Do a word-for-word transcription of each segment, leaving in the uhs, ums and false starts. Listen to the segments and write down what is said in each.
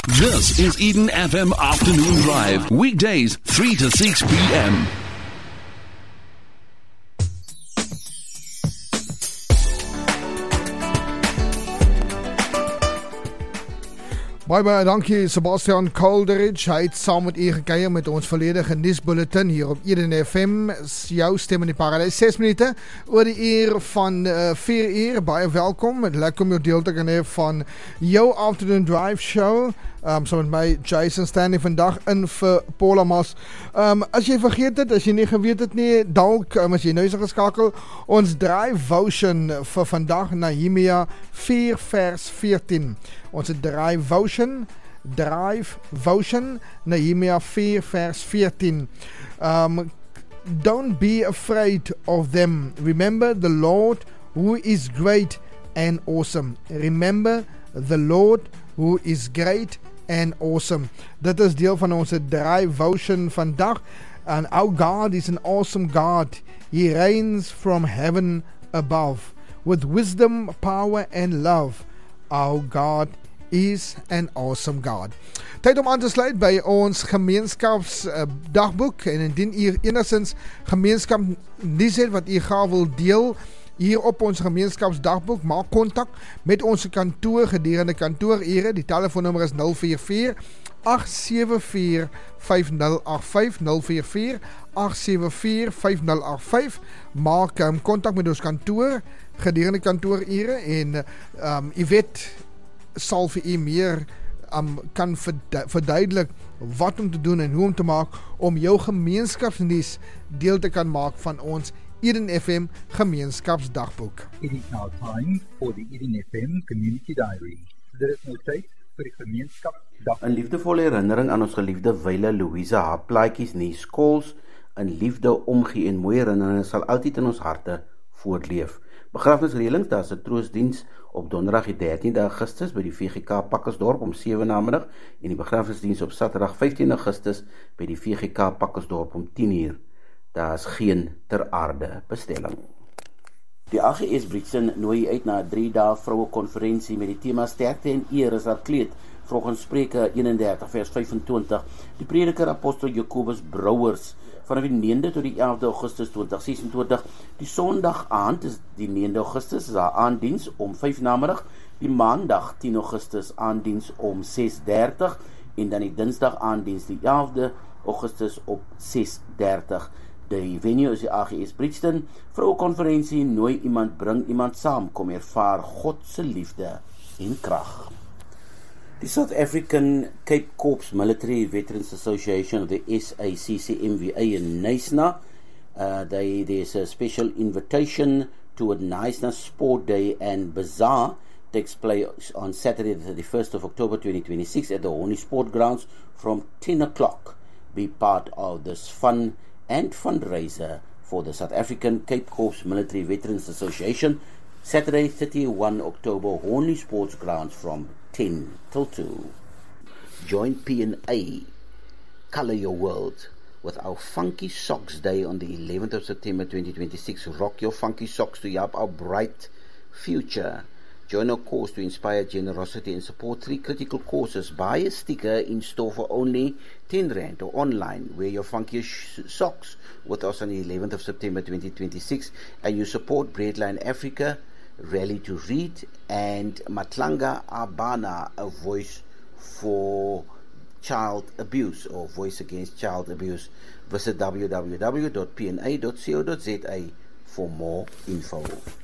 This is Eden F M Afternoon Drive, weekdays three to six p.m. Baie baie dankie Sebastian Calderidge. Hy het saam met u gekuier met ons volledige nuusbulletin hier op Eden F M. Jou stem in die paradys. ses minute oor die uur van uh, vier uur. Baie welkom. Lekker om jou deel te kan hê van jou Afternoon Drive show. Um, so met my Jason Stanley vandag in vir Paula Mas. Um, as jy vergeet het, as jy nie geweet het nie, dalk um, as jy nou is geskakel, ons Drive Votion vir vandag Nehemia vier vers veertien. Ons Drive Votion, Drive Votion, Nehemia vier vers veertien. Um, don't be afraid of them. Remember the Lord who is great and awesome. Remember the Lord who is great and awesome. Dit is deel van ons Drive Votion vandag. And our God is an awesome God. He reigns from heaven above. With wisdom, power and love. Our God is an awesome God. Tyd om aan te sluit by ons gemeenskaps uh, dagboek. En indien u enigstens gemeenskap nuus het wat u graag wil deel hier op ons gemeenskapsdagboek, maak kontak met ons kantoor gedurende kantoorure. Die telefoonnommer is nul vier vier agt sewe vier vyf nul agt vyf, nul vier vier agt sewe vier vyf nul agt vyf. Maak um, kontak met ons kantoor gedurende kantoorure en um, u weet sal vir u meer um, kan verdu- verduidelik wat om te doen en hoe om te maak om jou gemeenskapsnuus deel te kan maak van ons Eden F M gemeenskapsdagboek. It is now time for the Eden F M Community Diary. Dit is nou tyd vir die gemeenskapsdagboek. 'n liefdevolle herinnering aan ons geliefde Wyle Louisa, haar plaatjies nie skools in liefde omgee en mooi herinneringe sal altyd in ons harte voortleef. Begrafnisreëlings, daar is 'n troostdiens op donderdag die dertiende Augustus by die V G K Pakkersdorp om sewe namiddag en die begrafnisdiens op Saterdag vyftiende Augustus by die V G K Pakkersdorp om tien uur. Daar is geen ter aarde bestelling. Die A G S Brixton nooi uit na 'n drie dae vroue konferensie met die tema sterkte en eer is haar kleed. Volgens Spreuke eenendertig vers vyfentwintig, die prediker apostel Jakobus Brouwers vanaf die negende tot die elfde Augustus tweeduisend sesentwintig. Die Sondag aand is die negende Augustus is haar aanddiens om vyf namiddag, die Maandag tien Augustus aanddiens om ses dertig en dan die Dinsdag aanddiens die elfde Augustus op ses dertig. Die venue is die A G S Brixton. Vrouekonferensie nooi iemand, bring iemand saam, kom ervaar God se liefde en krag. The South African Cape Corps Military Veterans Association, of the S A C C M V A in Knysna, uh, they, there's a special invitation to a Knysna Sport Day and Bazaar takes place on Saturday the thirty-first of October twenty twenty-six at the Horny Sport Grounds from ten o'clock. Be part of this fun and fundraiser for the South African Cape Corps Military Veterans Association, Saturday thirty-first October, Horny Sports Grounds from ten till two. Join P and A, Colour Your World, with our Funky Socks Day on the eleventh of September twenty twenty-six. Rock your funky socks to help our bright future. Join our cause to inspire generosity and support three critical causes. Buy a sticker in store for only ten rand or online. Wear your funky sh- socks with us on the eleventh of September twenty twenty-six, and you support Breadline Africa, Rally to Read, and Matlanga Abana, a voice for child abuse or voice against child abuse. Visit w w w dot p n a dot co dot z a for more info.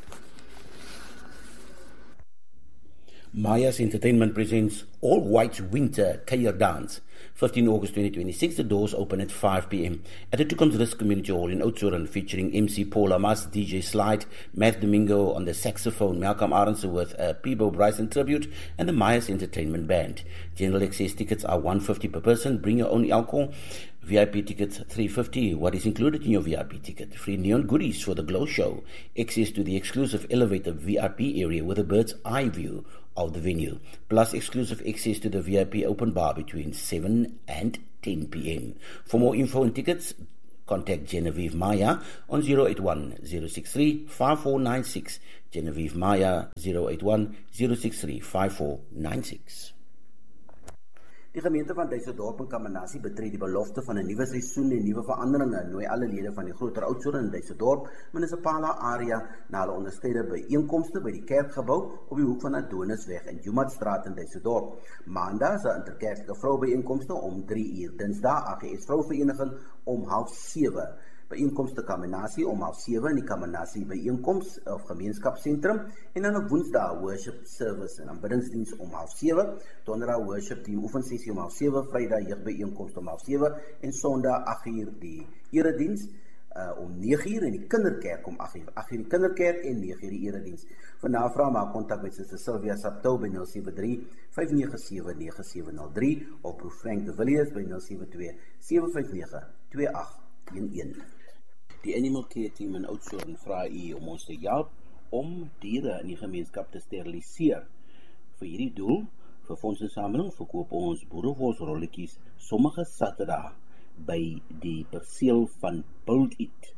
Maya's Entertainment presents All White Winter Kuier Dance. fifteenth August twenty twenty-six, the doors open at five p.m. at the Toekomsrus Community Hall in Oudtshoorn, featuring M C Paula Mas, D J Slide, Matt Domingo on the saxophone, Malcolm Arendse with a Peebo Bryson tribute, and the Maya's Entertainment Band. General access tickets are one hundred fifty per person. Bring your own alcohol. V I P tickets three hundred fifty. What is included in your V I P ticket? Free neon goodies for the Glow Show. Access to the exclusive elevated V I P area with a bird's eye view of the venue. Plus exclusive access to the V I P open bar between seven and ten p.m. For more info and tickets, contact Genevieve Maya on zero eight one, zero six three, five four nine six. Genevieve Maya zero eight one, zero six three, five four nine six. Die gemeente van Duisendorp en Kamanasie betree die belofte van 'n nuwe seisoen en nuwe veranderinge en nooi alle lede van die groter Oudtshoorn en Duisendorp munisipale area na hulle onderskeide byeenkomste by die kerkgebou op die hoek van Adonisweg en Jumatstraat in Duisendorp. Maandag is 'n interkerklike vroubyeenkomste om drie uur, Dinsdag A G S Vrouvereniging om half sewe. Byeenkomste Kamanasie om half sewe in die Kamanasie byeenkoms of gemeenskapsentrum en dan op Woensdag worship service en aanbiddingsdiens om half sewe, Donderdag worship team oefensessie om half sewe, Vrydag jeugbyeenkoms om half sewe en Sondag agt uur die erediens uh, om nege uur en die kinderkerk om agt uur. agt uur die kinderkerk en nege uur die erediens. Vir navraag maak kontak met Suster Sylvia Saptou by nul sewe drie, vyf nege sewe, nege sewe nul drie of Prof Frank de Villiers by nul sewe twee, sewe vyf nege, twee agt een een. Die Animal Care Team in Oudtshoorn vra u om ons te help om diere in die gemeenskap te steriliseer. Vir hierdie doel, vir fondsinsameling, verkoop ons boerewolsrolletjies sommige Saterdag by die perseel van Build It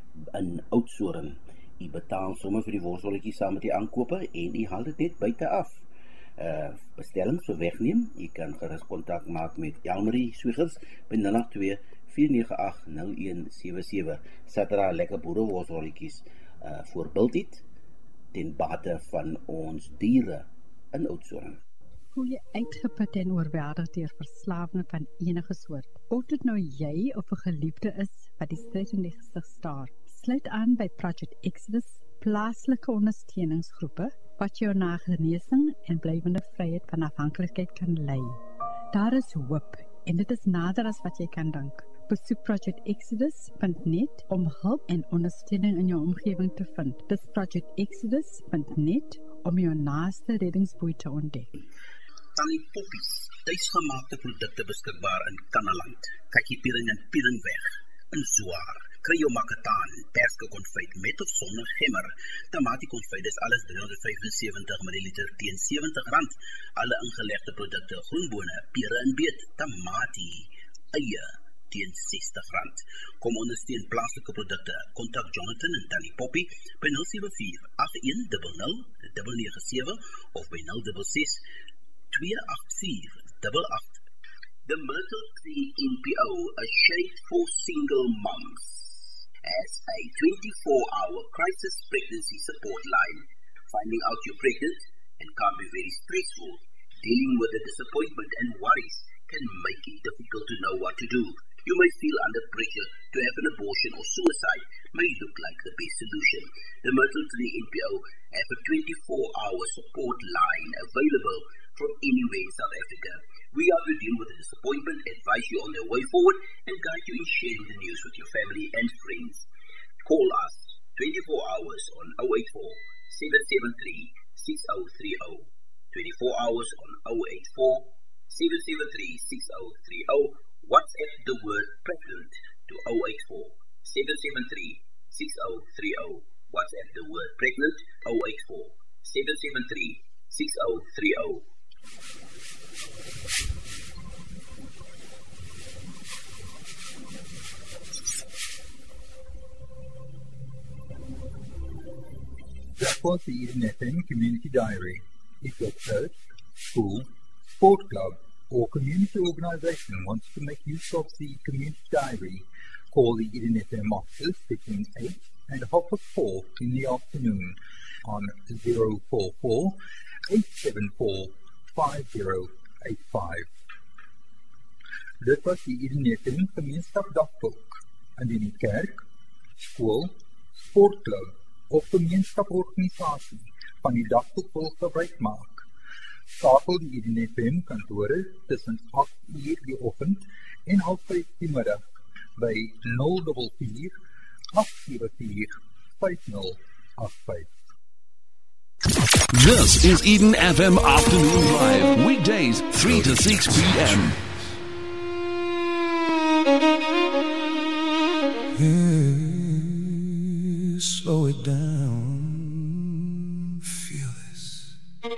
in Oudtshoorn. U betaal sommer vir die wolsrolletjies saam met die aankope en u haal dit net buite af. Uh, bestellings vir wegneem, u kan gerus kontak maak met Elmarie Swiggers by nul agt twee, vier nege agt, nul een sewe sewe. Saterdag lekker boerewolsrolletjies uh, voor Build It ten bate van ons diere in Oudtshoorn. Hoe jy uitgeput en oorweldig deur verslawing van enige soort. Of dit nou jy of 'n geliefde is wat die stryd in die gesig staar, sluit aan by Project Exodus, plaaslike ondersteuningsgroepe wat jou na genesing en blywende vryheid van afhanklikheid kan lei. Daar is hoop en dit is nader as wat jy kan dink. Besoek project exodus punt net om hulp en ondersteuning in jou omgewing te vind. Dis project exodus punt net om jou naaste reddingsboei te ontdek. Tannie Poppies, tuisgemaakte produkte beskikbaar in Kannaland, Kakiepiering en Pieringweg, in Zwaar. Kry jou makataan, perske konfyt met of sonder gemmer. Tamatie konfyt is alles driehonderd vyfensewentig milliliter teen sewentig rand. Alle ingelegde produkte, groenbone, pere en beet, tamatie, eie teen sestig rand. Kom ondersteun plaaslike produkte. Kontak Jonathan en Tannie Poppy by nul sewe vier, agt een nul nul, nege nege sewe of by nul ses ses, twee agt vier, agt agt. The Myrtle Tree N P O, a shade for single moms, as a twenty-four hour crisis pregnancy support line. Finding out you're pregnant and can be very stressful. Dealing with the disappointment and worries can make it difficult to know what to do. You may feel under pressure to have an abortion or suicide may look like the best solution. The Myrtle Tree N P O have a twenty-four hour support line available from anywhere in South Africa. We are to deal with the disappointment, advise you on the way forward, and guide you in sharing the news with your family and friends. Call us twenty-four hours on zero eight four, seven seven three, six zero three zero. twenty-four hours on zero eight four, seven seven three, six zero three zero. WhatsApp the word pregnant to zero eight four, seven seven three, six zero three zero. WhatsApp the word pregnant zero eight four, seven seven three, six zero three zero. That was the Eden F M Community Diary. If your church, school, sport club, or community organization wants to make use of the Community Diary, call the Eden F M office between eight and half past four in the afternoon on zero four four, eight seven four, five zero eight five. Dit was die Eden F M Gemeenskap Dagboek. Indien die kerk, skool, sportklub of gemeenskaporganisasie van die dagboek wil gebruik maak, skakel die Eden F M kantore tussen agt uur die oggend en half vyf die middag by nul vier vier, agt sewe vier, vyf nul agt vyf. This is Eden F M Afternoon Drive, weekdays three to six p.m. Yeah.